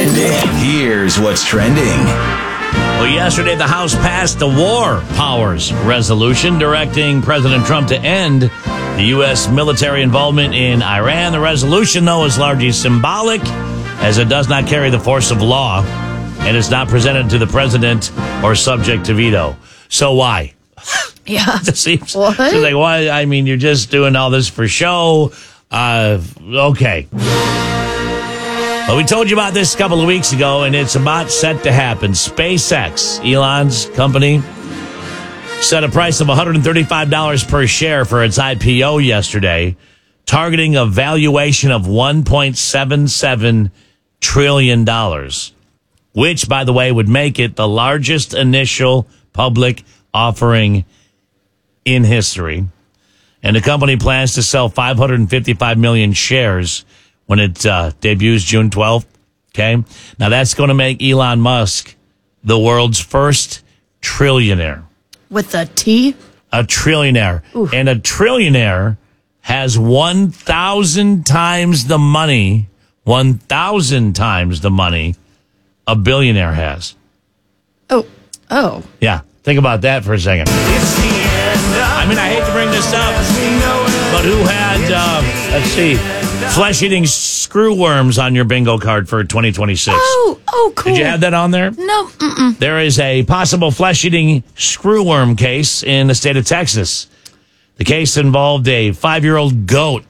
trending. Here's what's trending. Well, yesterday the House passed the War Powers Resolution directing President Trump to end the U.S. military involvement in Iran. The resolution, though, is largely symbolic as it does not carry the force of law and is not presented to the president or subject to veto. So why? Yeah. It seems like, why? I mean, you're just doing all this for show. Okay. Well, we told you about this a couple of weeks ago, and it's about set to happen. SpaceX, Elon's company, set a price of $135 per share for its IPO yesterday, targeting a valuation of $1.77 trillion, which, by the way, would make it the largest initial public offering in history. And the company plans to sell 555 million shares when it debuts June 12th. Okay. Now that's going to make Elon Musk the world's first trillionaire. With a T? A trillionaire. Ooh. And a trillionaire has 1,000 times the money, 1,000 times the money a billionaire has. Oh. Yeah. Think about that for a second. I mean, I hate to bring this up, but who had, let's see, flesh-eating screwworms on your bingo card for 2026? Oh, cool. Did you have that on there? No. There is a possible flesh-eating screwworm case in the state of Texas. The case involved a 5-year-old goat.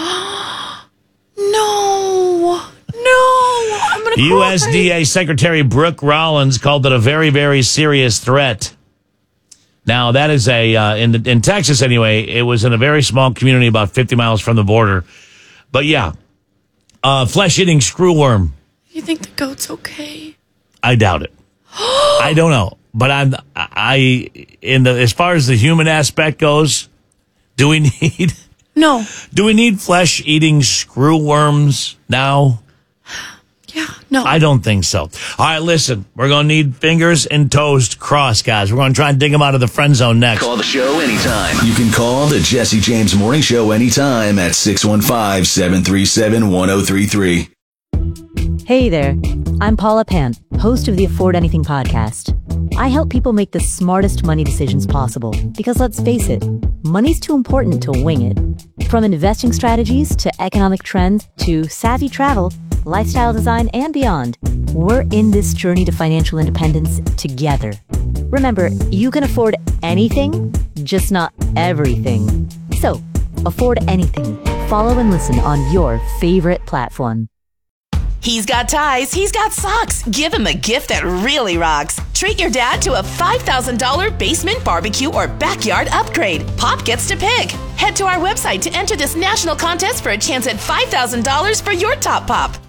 No. I'm going to cry. USDA Secretary Brooke Rollins called it a very, very serious threat. Now, that is in Texas anyway, it was in a very small community about 50 miles from the border. But yeah, flesh-eating screwworm. You think the goat's okay? I doubt it. I don't know. But as far as the human aspect goes, do we need flesh-eating screwworms now? Yeah, no. I don't think so. All right, listen, we're going to need fingers and toes crossed, guys. We're going to try and dig them out of the friend zone next. Call the show anytime. You can call the Jesse James Morning Show anytime at 615-737-1033. Hey there, I'm Paula Pant, host of the Afford Anything podcast. I help people make the smartest money decisions possible because, let's face it, money's too important to wing it. From investing strategies to economic trends to savvy travel, lifestyle design, and beyond, we're in this journey to financial independence together. Remember, you can afford anything, just not everything. So, afford anything. Follow and listen on your favorite platform. He's got ties, he's got socks. Give him a gift that really rocks. Treat your dad to a $5,000 basement barbecue or backyard upgrade. Pop gets to pick. Head to our website to enter this national contest for a chance at $5,000 for your top pop.